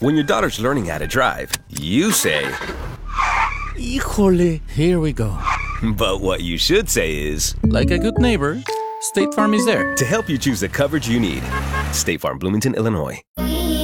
When your daughter's learning how to drive, you say, Híjole. Here we go. but what you should say is, Like a good neighbor, State Farm is there to help you choose the coverage you need. State Farm, Bloomington, Illinois.